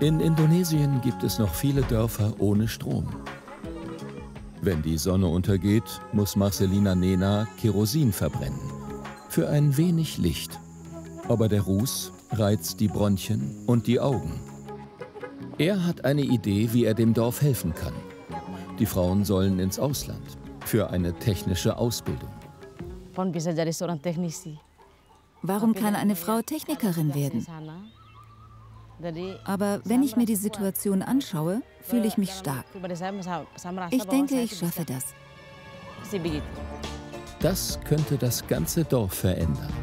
In Indonesien gibt es noch viele Dörfer ohne Strom. Wenn die Sonne untergeht, muss Marcelina Nena Kerosin verbrennen. Für ein wenig Licht. Aber der Ruß reizt die Bronchien und die Augen. Er hat eine Idee, wie er dem Dorf helfen kann. Die Frauen sollen ins Ausland für eine technische Ausbildung. Warum kann eine Frau Technikerin werden? Aber wenn ich mir die Situation anschaue, fühle ich mich stark. Ich denke, ich schaffe das. Das könnte das ganze Dorf verändern.